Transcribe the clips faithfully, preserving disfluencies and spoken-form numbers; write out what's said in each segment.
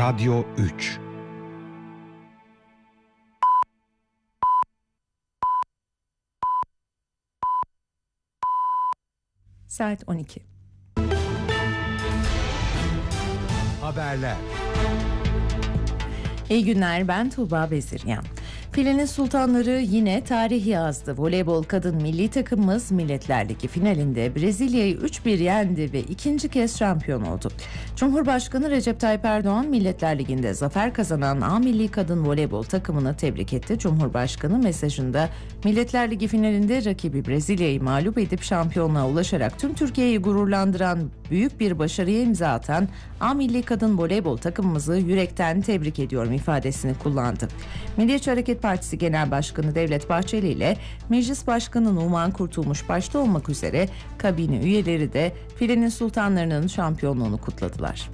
Radyo üç. Saat on iki. Haberler. İyi günler, ben Tuğba Beziryan. Filenin Sultanları yine tarih yazdı. Voleybol kadın milli takımımız Milletler Ligi finalinde Brezilya'yı üç bir yendi ve ikinci kez şampiyon oldu. Cumhurbaşkanı Recep Tayyip Erdoğan, Milletler Ligi'nde zafer kazanan A Milli Kadın Voleybol takımını tebrik etti. Cumhurbaşkanı mesajında Milletler Ligi finalinde rakibi Brezilya'yı mağlup edip şampiyonluğa ulaşarak tüm Türkiye'yi gururlandıran büyük bir başarıya imza atan A Milli Kadın Voleybol takımımızı yürekten tebrik ediyorum ifadesini kullandı. Milliyetçi Hareket Partisi Genel Başkanı Devlet Bahçeli ile Meclis Başkanı Numan Kurtulmuş başta olmak üzere kabine üyeleri de filenin sultanlarının şampiyonluğunu kutladılar.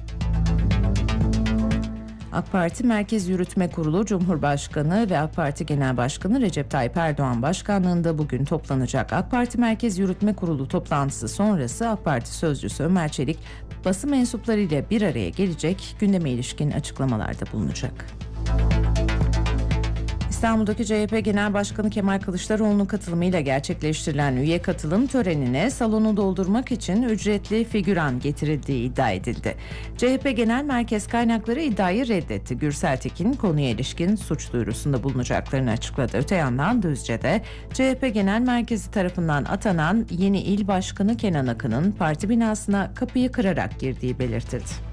AK Parti Merkez Yürütme Kurulu Cumhurbaşkanı ve AK Parti Genel Başkanı Recep Tayyip Erdoğan başkanlığında bugün toplanacak. AK Parti Merkez Yürütme Kurulu toplantısı sonrası AK Parti Sözcüsü Ömer Çelik basın mensuplarıyla bir araya gelecek, gündeme ilişkin açıklamalarda bulunacak. İstanbul'daki C H P Genel Başkanı Kemal Kılıçdaroğlu'nun katılımıyla gerçekleştirilen üye katılım törenine salonu doldurmak için ücretli figüran getirildiği iddia edildi. C H P Genel Merkez kaynakları iddiayı reddetti. Gürsel Tekin konuya ilişkin suç duyurusunda bulunacaklarını açıkladı. Öte yandan Düzce'de C H P Genel Merkezi tarafından atanan yeni il başkanı Kenan Akın'ın parti binasına kapıyı kırarak girdiği belirtildi.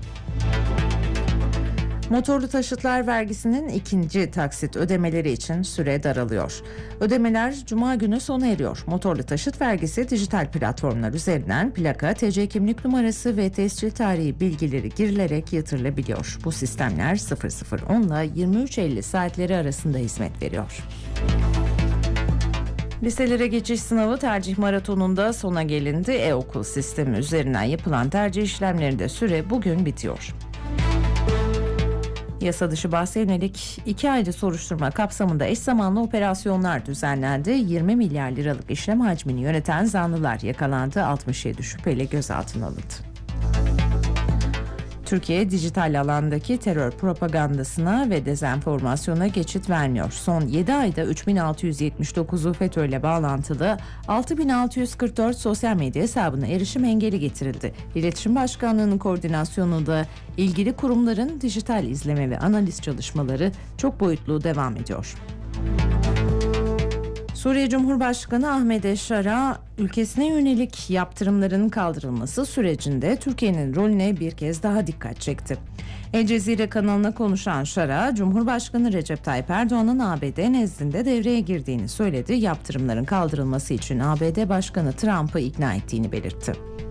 Motorlu taşıtlar vergisinin ikinci taksit ödemeleri için süre daralıyor. Ödemeler Cuma günü sona eriyor. Motorlu taşıt vergisi dijital platformlar üzerinden plaka, T C kimlik numarası ve tescil tarihi bilgileri girilerek yatırılabiliyor. Bu sistemler sıfır on ile yirmi üç elli saatleri arasında hizmet veriyor. Liselere geçiş sınavı tercih maratonunda sona gelindi. E-okul sistemi üzerinden yapılan tercih işlemlerinde süre bugün bitiyor. Yasa dışı bahse yönelik iki aylık soruşturma kapsamında eş zamanlı operasyonlar düzenlendi. yirmi milyar liralık işlem hacmini yöneten zanlılar yakalandı. altmış yedi şüpheli gözaltına alındı. Türkiye dijital alandaki terör propagandasına ve dezenformasyona geçit vermiyor. Son yedi ayda üç bin altı yüz yetmiş dokuzu FETÖ'yle bağlantılı altı bin altı yüz kırk dört sosyal medya hesabına erişim engeli getirildi. İletişim Başkanlığı'nın koordinasyonunda ilgili kurumların dijital izleme ve analiz çalışmaları çok boyutlu devam ediyor. Suriye Cumhurbaşkanı Ahmet Eşşar'a ülkesine yönelik yaptırımların kaldırılması sürecinde Türkiye'nin rolüne bir kez daha dikkat çekti. El Cezire kanalına konuşan Şara, Cumhurbaşkanı Recep Tayyip Erdoğan'ın A B D nezdinde devreye girdiğini söyledi. Yaptırımların kaldırılması için A B D Başkanı Trump'ı ikna ettiğini belirtti.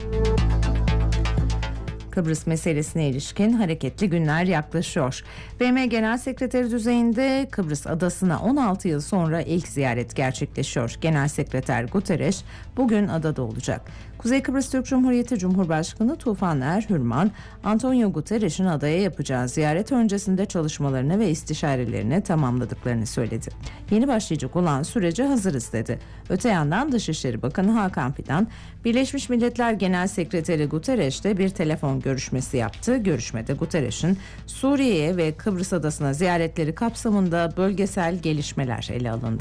Kıbrıs meselesine ilişkin hareketli günler yaklaşıyor. B M Genel Sekreteri düzeyinde Kıbrıs adasına on altı yıl sonra ilk ziyaret gerçekleşiyor. Genel Sekreter Guterres bugün adada olacak. Kuzey Kıbrıs Türk Cumhuriyeti Cumhurbaşkanı Tufan Er Hürman, Antonio Guterres'in adaya yapacağı ziyaret öncesinde çalışmalarını ve istişarelerini tamamladıklarını söyledi. Yeni başlayacak olan sürece hazırız dedi. Öte yandan Dışişleri Bakanı Hakan Fidan, Birleşmiş Milletler Genel Sekreteri Guterres'le bir telefon görüşmesi yaptı. Görüşmede Guterres'in Suriye'ye ve Kıbrıs Adası'na ziyaretleri kapsamında bölgesel gelişmeler ele alındı.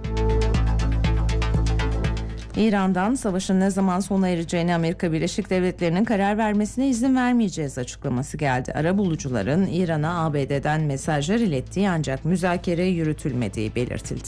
İran'dan savaşın ne zaman sona ereceğine Amerika Birleşik Devletleri'nin karar vermesine izin vermeyeceğiz açıklaması geldi. Arabulucuların İran'a A B D'den mesajlar ilettiği ancak müzakere yürütülmediği belirtildi.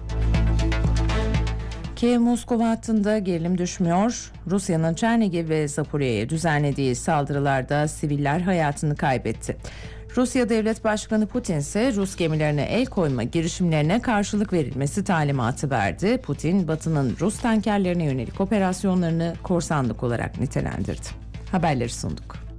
Kiev-Moskova hattında gerilim düşmüyor. Rusya'nın Çernigiv ve Zaporya'ya düzenlediği saldırılarda siviller hayatını kaybetti. Rusya Devlet Başkanı Putin ise Rus gemilerine el koyma girişimlerine karşılık verilmesi talimatı verdi. Putin, Batı'nın Rus tankerlerine yönelik operasyonlarını korsanlık olarak nitelendirdi. Haberleri sunduk.